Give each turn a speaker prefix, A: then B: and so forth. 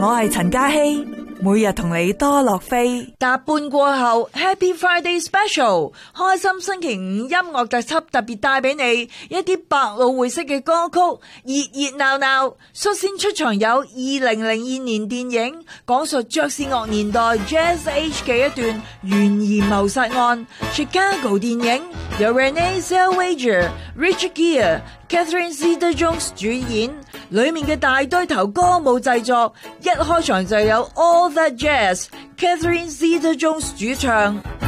A: 我係陳嘉希，每日同你多樂飛。
B: 搭半過後 Happy Friday Special 開心星期五音樂特輯，特別帶俾你一啲百老匯式嘅歌曲，熱熱鬧鬧。率先出場有2002年電影講述爵士樂年代 Jazz Age 嘅一段懸疑謀殺案。 Chicago 電影由 Renee Zellweger、Richard Gere、Catherine Zeta-Jones 主演，裏面嘅大堆頭歌舞製作，一開場就有 All That Jazz，Catherine Zeta-Jones 主唱。